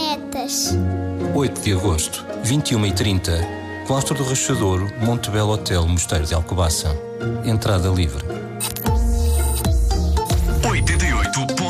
Netas. 8 de agosto, 21h30, Claustro do Rachadouro, Montebello Hotel, Mosteiro de Alcobaça. Entrada livre.